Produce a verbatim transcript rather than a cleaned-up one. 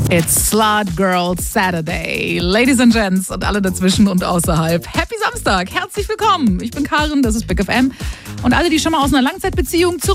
It's Slut Girl Saturday. Ladies and Gents und alle dazwischen und außerhalb. Happy Samstag, herzlich willkommen. Ich bin Karin, das ist Big F M. Und alle, die schon mal aus einer Langzeitbeziehung zurück